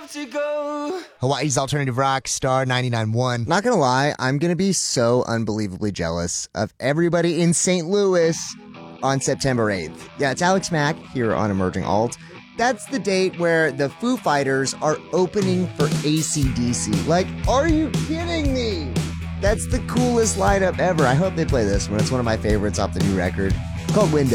Hawaii's alternative rock, Star 99.1. Not gonna lie, I'm gonna be so unbelievably jealous of everybody in St. Louis on September 8th. Yeah, it's Alex Mack here on Emerging Alt. That's the date where the Foo Fighters are opening for AC/DC. Like, are you kidding me? That's the coolest lineup ever. I hope they play this one. It's one of my favorites off the new record. It's called Window.